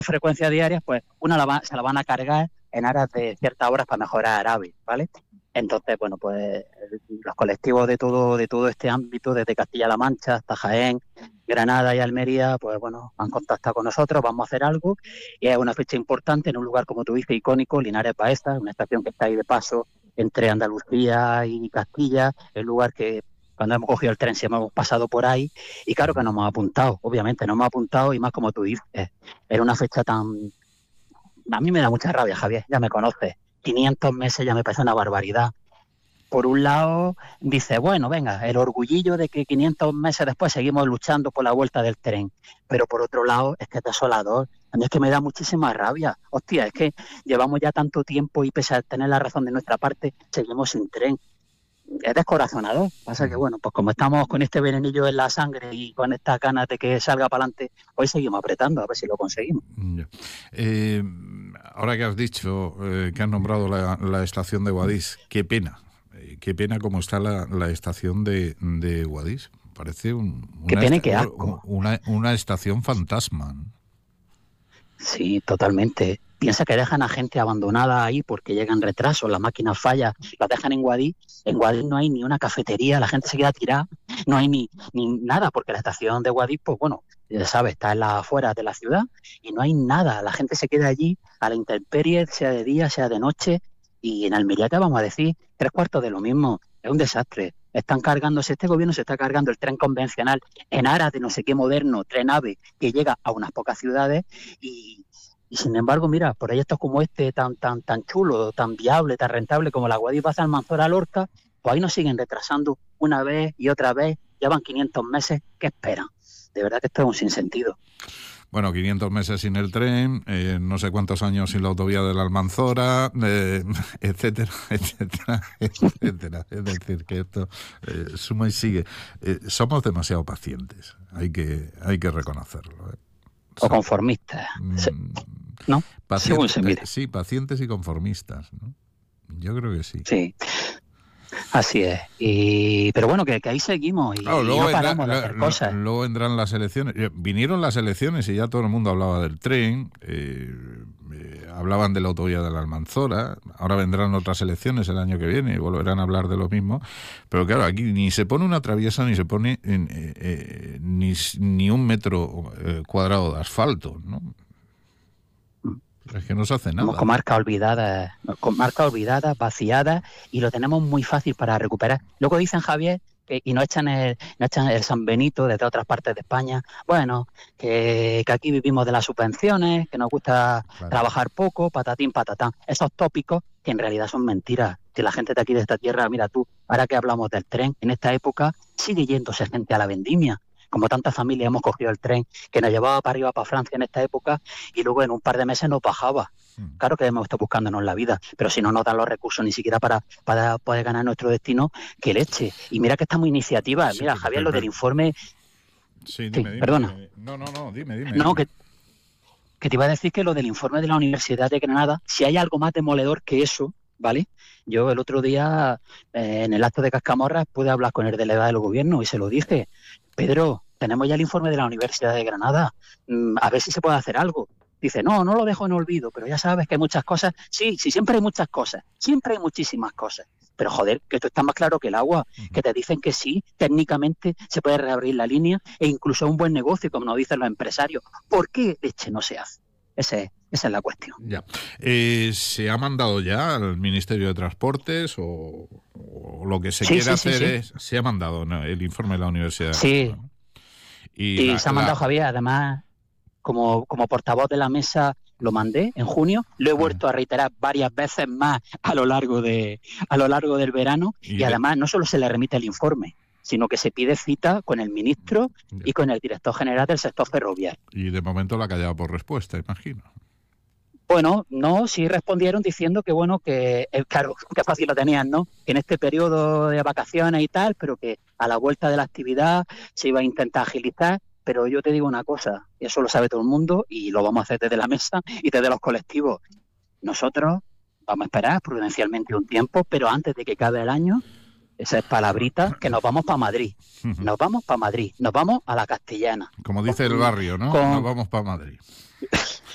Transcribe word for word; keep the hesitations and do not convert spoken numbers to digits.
frecuencias diarias, pues una la va, se la van a cargar en aras de ciertas horas para mejorar AVE, ¿vale? Entonces, bueno, pues los colectivos de todo de todo este ámbito, desde Castilla-La Mancha hasta Jaén, Granada y Almería, pues bueno, han contactado con nosotros, vamos a hacer algo, y es una fecha importante en un lugar, como tú dices, icónico, Linares Baeza, una estación que está ahí de paso entre Andalucía y Castilla, el lugar que cuando hemos cogido el tren siempre hemos pasado por ahí, y claro que nos hemos apuntado, obviamente nos hemos apuntado, y más como tú dices, era una fecha tan... A mí me da mucha rabia, Javier, ya me conoces, quinientos meses ya me parece una barbaridad. Por un lado, dice, bueno, venga, el orgullillo de que quinientos meses después seguimos luchando por la vuelta del tren. Pero por otro lado, es que es desolador. A mí es que me da muchísima rabia. Hostia, es que llevamos ya tanto tiempo y pese a tener la razón de nuestra parte, seguimos sin tren. Es descorazonador. Pasa que, bueno, pues como estamos con este venenillo en la sangre y con estas ganas de que salga para adelante, hoy seguimos apretando, a ver si lo conseguimos. Eh, ahora que has dicho eh, que has nombrado la, la estación de Guadix, qué pena. Qué pena cómo está la, la estación de, de Guadix. Parece un, una, qué pena y qué esta, asco. Una, una estación fantasma. Sí, totalmente. Piensa que dejan a gente abandonada ahí porque llegan retrasos, las máquinas fallan, las dejan en Guadix. En Guadix no hay ni una cafetería, la gente se queda tirada, no hay ni, ni nada, porque la estación de Guadix, pues bueno, ya sabes, está en las afueras de la ciudad y no hay nada. La gente se queda allí a la intemperie, sea de día, sea de noche. Y en Almería, ¿qué vamos a decir? Tres cuartos de lo mismo. Es un desastre. Están cargándose, este gobierno se está cargando el tren convencional en aras de no sé qué moderno, tren AVE, que llega a unas pocas ciudades y, y sin embargo, mira, proyectos como este tan tan tan chulo, tan viable, tan rentable como la Guadix-Baza Almanzora Lorca, pues ahí nos siguen retrasando una vez y otra vez. Llevan quinientos meses. ¿Qué esperan? De verdad que esto es un sinsentido. Bueno, quinientos meses sin el tren, eh, no sé cuántos años sin la autovía de la Almanzora, eh, etcétera, etcétera, etcétera. Es decir, que esto eh, suma y sigue. Eh, somos demasiado pacientes, hay que hay que reconocerlo. ¿eh? O conformistas, mm, ¿no? Pacientes, Según se mire. Sí, pacientes y conformistas, ¿no? Yo creo que sí. Sí. Así es, y pero bueno, que, que ahí seguimos y, claro, y no vendrá, paramos de hacer lo, cosas. Luego vendrán las elecciones. Vinieron las elecciones y ya todo el mundo hablaba del tren, eh, eh, hablaban de la autovía de la Almanzora, ahora vendrán otras elecciones el año que viene y volverán a hablar de lo mismo, pero claro, aquí ni se pone una traviesa ni se pone en, eh, eh, ni, ni un metro eh, cuadrado de asfalto, ¿no? Es que no se hace nada. Somos comarcas olvidadas, comarcas olvidadas, vaciadas, y lo tenemos muy fácil para recuperar. Luego dicen, Javier, que, y nos echan el, nos echan el San Benito desde otras partes de España, bueno, que, que aquí vivimos de las subvenciones, que nos gusta claro. trabajar poco, patatín, patatán. Esos tópicos que en realidad son mentiras. Que la gente de aquí, de esta tierra, mira tú, ahora que hablamos del tren, en esta época sigue yéndose gente a la vendimia. Como tantas familias hemos cogido el tren que nos llevaba para arriba, para Francia en esta época, y luego en un par de meses nos bajaba. Mm. Claro que hemos estado buscándonos la vida, pero si no nos dan los recursos ni siquiera para, para poder ganar nuestro destino, que leche. Y mira que estamos iniciativas. Sí, mira, Javier, pero, lo del informe... Sí, dime, sí, dime. Perdona. No, no, no, dime, dime. No, que, que te iba a decir que lo del informe de la Universidad de Granada, si hay algo más demoledor que eso, ¿vale? Yo el otro día, eh, en el acto de Cascamorras, pude hablar con el delegado del gobierno y se lo dije. Pedro, tenemos ya el informe de la Universidad de Granada, mm, a ver si se puede hacer algo. Dice, no, no lo dejo en olvido, pero ya sabes que hay muchas cosas. Sí, sí, siempre hay muchas cosas, siempre hay muchísimas cosas. Pero joder, que esto está más claro que el agua, uh-huh. que te dicen que sí, técnicamente se puede reabrir la línea e incluso un buen negocio, como nos dicen los empresarios. ¿Por qué leche no se hace? Ese es. Esa es la cuestión. Ya. Eh, ¿Se ha mandado ya al Ministerio de Transportes o, o lo que se sí, quiere sí, hacer sí, sí. es... Se ha mandado, ¿no?, el informe de la Universidad. Sí, ¿no? y, y la, se ha mandado, la... Javier, además, como, como portavoz de la mesa lo mandé en junio, lo he vuelto a reiterar varias veces más a lo largo de a lo largo del verano y, y además de... no solo se le remite el informe, sino que se pide cita con el ministro ya. y con el director general del sector ferroviario. Y de momento la ha callado por respuesta, imagino. Bueno, no, sí respondieron diciendo que bueno, que eh, claro, que fácil lo tenían, ¿no? Que en este periodo de vacaciones y tal, pero que a la vuelta de la actividad se iba a intentar agilizar, pero yo te digo una cosa, eso lo sabe todo el mundo y lo vamos a hacer desde la mesa y desde los colectivos. Nosotros vamos a esperar prudencialmente un tiempo, pero antes de que acabe el año, esa es palabrita, que nos vamos para Madrid, nos vamos para Madrid, nos vamos a la Castellana. Como dice el barrio, ¿no? Con... Nos vamos para Madrid.